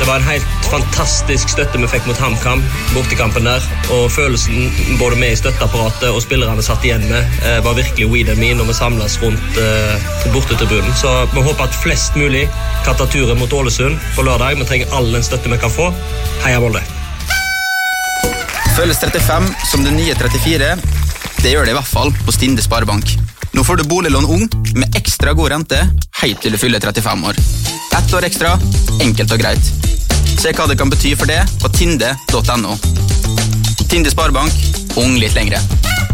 Det var en helt fantastisk støtte vi fikk mot HamKam, bortekampen der, og følelsen både med i støtteapparatet og spillerne satt igjen med var virkelig we and me når vi samles rundt bortetribunen. Så vi håper at flest mulig kan ta turen mot Ålesund på lørdag. Vi trenger all den støtte vi kan få. Heia Molde! Føles 35 som det nye 34. Det gjør det i hvert fall på Stinde Sparebank. Nå får du boliglån ung med ekstra god rente helt til du fyller 35 år. 1 år ekstra, enkelt og greit. Se hva det kan bety for det på tinde.no. Tinde Sparebank, ung litt lengre.